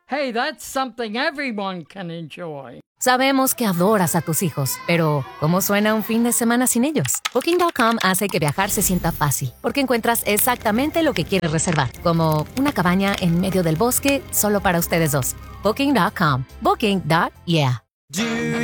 Hey, that's something everyone can enjoy. Sabemos que adoras a tus hijos, pero ¿cómo suena un fin de semana sin ellos? Booking.com hace que viajar se sienta fácil, porque encuentras exactamente lo que quieres reservar, como una cabaña en medio del bosque solo para ustedes dos. Booking.com. Booking.yeah.